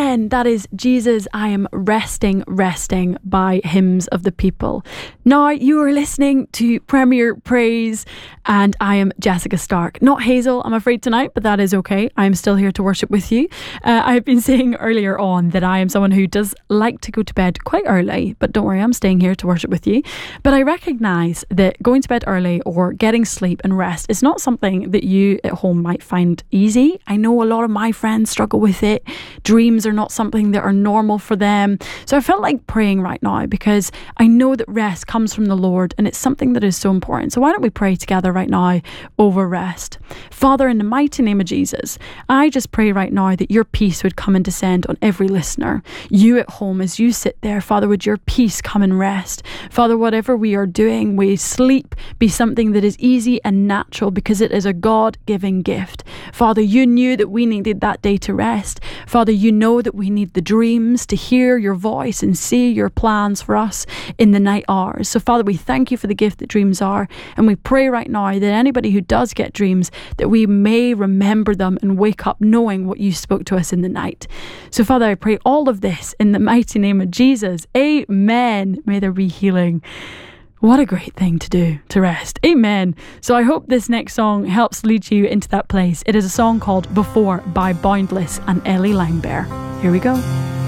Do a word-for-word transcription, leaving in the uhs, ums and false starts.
Amen. That is Jesus, I Am Resting, Resting by Hymns of the People. Now you are listening to Premier Praise and I am Jessica Stark. Not Hazel, I'm afraid, tonight, but that is okay. I'm still here to worship with you. Uh, I've been saying earlier on that I am someone who does like to go to bed quite early, but don't worry, I'm staying here to worship with you. But I recognise that going to bed early or getting sleep and rest is not something that you at home might find easy. I know a lot of my friends struggle with it. Dreams are not something that are normal for them. So I felt like praying right now because I know that rest comes from the Lord and it's something that is so important. So why don't we pray together right now over rest? Father, in the mighty name of Jesus, I just pray right now that your peace would come and descend on every listener. You at home, as you sit there, Father, would your peace come and rest? Father, whatever we are doing, we sleep be something that is easy and natural because it is a God-given gift. Father, you knew that we needed that day to rest. Father, you know that we need the dreams to hear your voice and see your plans for us in the night hours. So Father, we thank you for the gift that dreams are, and we pray right now that anybody who does get dreams, that we may remember them and wake up knowing what you spoke to us in the night. So Father, I pray all of this in the mighty name of Jesus. Amen. May there be healing. What a great thing to do, to rest. Amen. So I hope this next song helps lead you into that place. It is a song called Before by Boundless and Ellie Langbear. Here we go.